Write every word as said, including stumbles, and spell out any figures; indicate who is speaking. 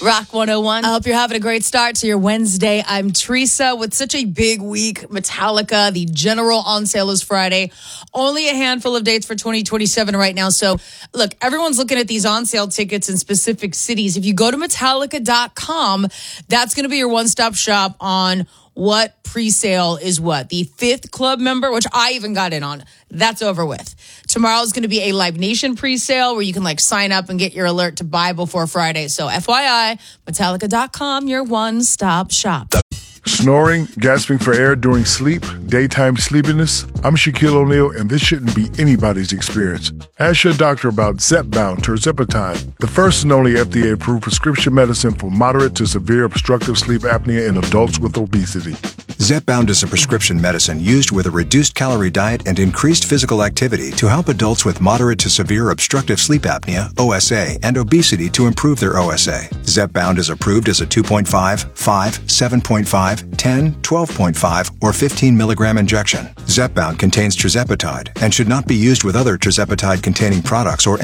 Speaker 1: Rock one oh one.
Speaker 2: I hope you're having a great start to your Wednesday. I'm Teresa. With such a big week, Metallica, the general on sale is Friday. Only a handful of dates for twenty twenty-seven right now. So, look, everyone's looking at these on sale tickets in specific cities. If you go to Metallica dot com, that's going to be your one-stop shop on what pre-sale is what. The fifth club member, which I even got in on, that's over with. Tomorrow is going to be a Live Nation pre-sale where you can like sign up and get your alert to buy before Friday. So F Y I, Metallica dot com, your one-stop shop.
Speaker 3: Snoring, gasping for air during sleep, daytime sleepiness? I'm Shaquille O'Neal, and this shouldn't be anybody's experience. Ask your doctor about Zepbound tirzepatide, the first and only F D A-approved prescription medicine for moderate to severe obstructive sleep apnea in adults with obesity.
Speaker 4: Zepbound is a prescription medicine used with a reduced calorie diet and increased physical activity to help adults with moderate to severe obstructive sleep apnea, O S A, and obesity to improve their O S A. Zepbound is approved as a two point five, five, seven point five, ten, twelve point five, or fifteen milligram injection. Zepbound contains tirzepatide and should not be used with other tirzepatide-containing products or